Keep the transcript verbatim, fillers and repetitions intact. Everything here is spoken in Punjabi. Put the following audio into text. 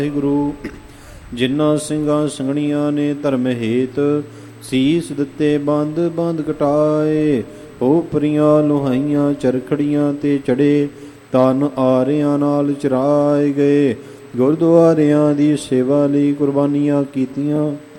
ਗੁਰੂ ਜਿਨ੍ਹਾਂ ਸਿੰਘਾਂ ਸੰਗਣੀਆਂ ਨੇ ਧਰਮ ਹੇਤ ਸੀਸ ਦਿੱਤੇ ਬੰਦ ਬੰਦ ਕਟਾਏ। ਉਪਰੀਆਂ ਲੋਹਾਈਆਂ ਚਰਖੜੀਆਂ ਤੇ ਚੜੇ ਤਨ ਆਰਿਆਂ ਨਾਲ ਚਰਾਏ ਗਏ। ਗੁਰਦੁਆਰਿਆਂ ਦੀ ਸੇਵਾ ਲਈ ਕੁਰਬਾਨੀਆਂ ਕੀਤੀਆਂ।